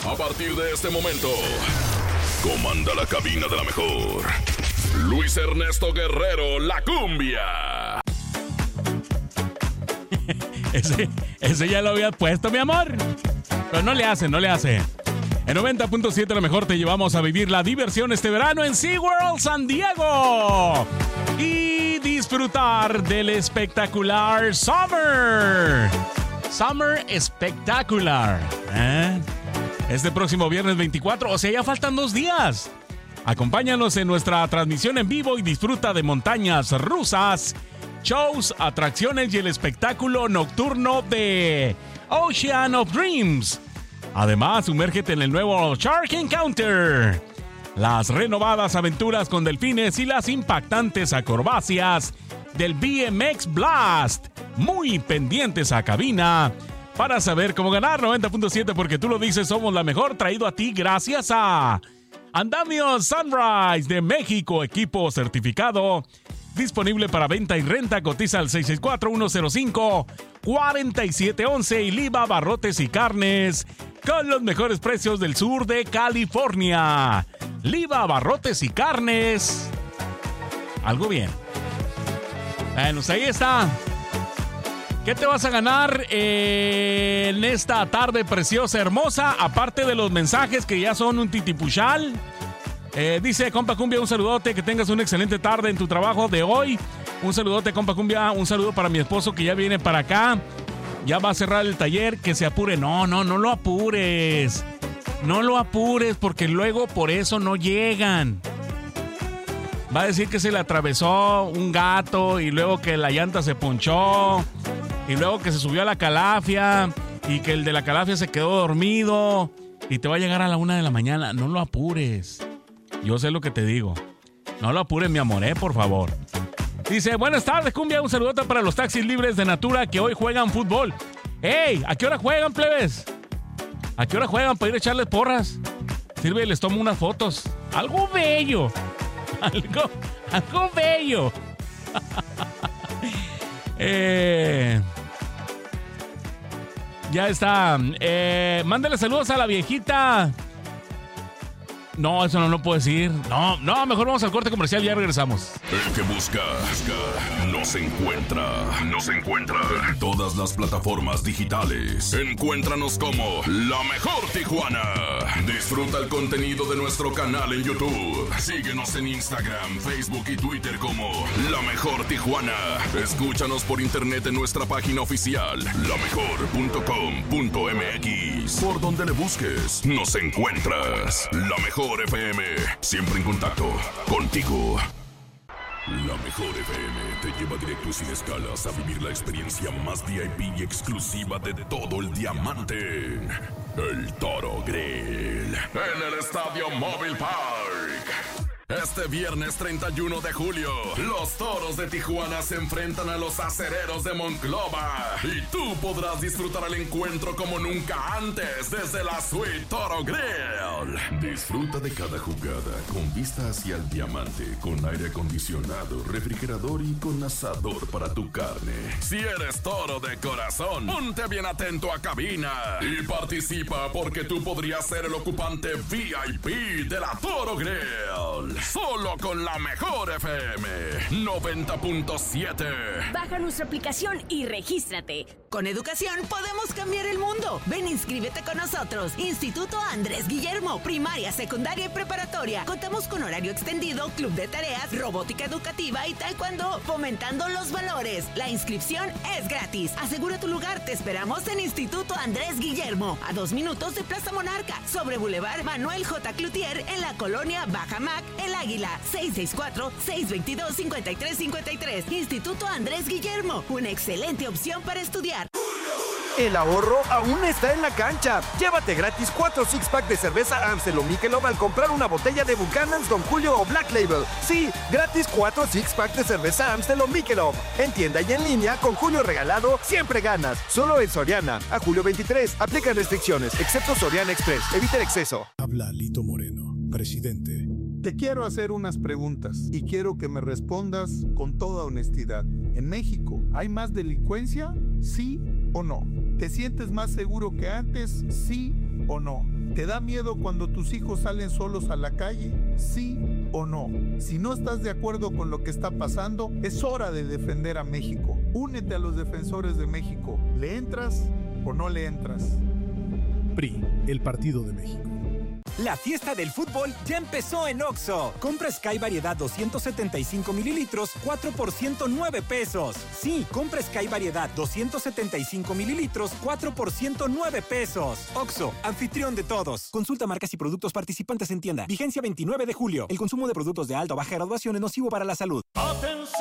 A partir de este momento, comanda la cabina de la mejor. Luis Ernesto Guerrero, la cumbia. Ese ya lo había puesto, mi amor. Pero no le hace. En 90.7 la mejor te llevamos a vivir la diversión este verano en SeaWorld San Diego. Y disfrutar del espectacular Summer Espectacular. Este próximo viernes 24, o sea, ya faltan 2 días. Acompáñanos en nuestra transmisión en vivo y disfruta de montañas rusas, shows, atracciones y el espectáculo nocturno de Ocean of Dreams. Además, sumérgete en el nuevo Shark Encounter, las renovadas aventuras con delfines y las impactantes acrobacias del BMX Blast. Muy pendientes a cabina para saber cómo ganar. 90.7, porque tú lo dices, somos la mejor, traído a ti gracias a Andamios Sunrise de México, equipo certificado, disponible para venta y renta. Cotiza al 664-105-4711. Y Liva Barrotes y Carnes, con los mejores precios del sur de California. Liva Barrotes y Carnes. Algo bien. Bueno, pues ahí está. ¿Qué te vas a ganar en esta tarde preciosa, hermosa? Aparte de los mensajes que ya son un titipuchal. Dice Compa Cumbia, un saludote, que tengas una excelente tarde en tu trabajo de hoy. Un saludote, Compa Cumbia, un saludo para mi esposo que ya viene para acá. Ya va a cerrar el taller, que se apure. No lo apures. No lo apures, porque luego por eso no llegan. Va a decir que se le atravesó un gato y luego que la llanta se ponchó. Y luego que se subió a la calafia y que el de la calafia se quedó dormido y te va a llegar a la 1 de la mañana. No lo apures. Yo sé lo que te digo. No lo apures, mi amor, por favor. Dice, buenas tardes, Cumbia. Un saludo para los taxis libres de Natura que hoy juegan fútbol. ¡Ey! ¿A qué hora juegan, plebes? ¿A qué hora juegan para ir a echarles porras? Sirve y les tomo unas fotos. Algo bello. Algo bello. Ya está. Mándale saludos a la viejita. No, eso no lo puedo decir. No, mejor vamos al corte comercial y ya regresamos. El que busca, nos encuentra. En todas las plataformas digitales. Encuéntranos como La Mejor Tijuana. Disfruta el contenido de nuestro canal en YouTube. Síguenos en Instagram, Facebook y Twitter como La Mejor Tijuana. Escúchanos por internet en nuestra página oficial, lamejor.com.mx. Por donde le busques, nos encuentras. La Mejor FM, siempre en contacto contigo. La Mejor FM te lleva directo y sin escalas a vivir la experiencia más VIP y exclusiva de todo el diamante. El Toro Grill. En el Estadio Mobile Park. Este viernes 31 de julio, los Toros de Tijuana se enfrentan a los Acereros de Monclova. Y tú podrás disfrutar el encuentro como nunca antes desde la Suite Toro Grill. Disfruta de cada jugada con vista hacia el diamante, con aire acondicionado, refrigerador y con asador para tu carne. Si eres toro de corazón, ponte bien atento a cabina y participa, porque tú podrías ser el ocupante VIP de la Toro Grill. Solo con La Mejor FM 90.7. Baja nuestra aplicación y regístrate. Con educación podemos cambiar el mundo. Ven, inscríbete con nosotros. Instituto Andrés Guillermo, primaria, secundaria y preparatoria. Contamos con horario extendido, club de tareas, robótica educativa y taekwondo, fomentando los valores. La inscripción es gratis. Asegura tu lugar. Te esperamos en Instituto Andrés Guillermo, a 2 minutos de Plaza Monarca, sobre Boulevard Manuel J. Cloutier, en la colonia Baja Mac, El Águila. 664-622-5353. Instituto Andrés Guillermo, una excelente opción para estudiar. El ahorro aún está en la cancha. Llévate gratis 4 six-pack de cerveza Amstel o Michelob al comprar una botella de Buchanan's, Don Julio o Black Label. Sí, gratis 4 six-pack de cerveza Amstel o Michelob. En tienda y en línea, con Julio regalado, siempre ganas. Solo en Soriana. A julio 23. Aplican restricciones, excepto Soriana Express. Evita el exceso. Habla Lito Moreno, presidente. Te quiero hacer unas preguntas y quiero que me respondas con toda honestidad. ¿En México hay más delincuencia? ¿Sí o no? ¿Te sientes más seguro que antes? ¿Sí o no? ¿Te da miedo cuando tus hijos salen solos a la calle? ¿Sí o no? Si no estás de acuerdo con lo que está pasando, es hora de defender a México. Únete a los defensores de México. ¿Le entras o no le entras? PRI, el Partido de México. La fiesta del fútbol ya empezó en Oxxo. Compra Sky Variedad 275 mililitros, 4 por 109 pesos. Sí, compra Sky Variedad 275 mililitros, 4 por 109 pesos. Oxxo, anfitrión de todos. Consulta marcas y productos participantes en tienda. Vigencia 29 de julio. El consumo de productos de alta o baja graduación es nocivo para la salud. ¡Atención!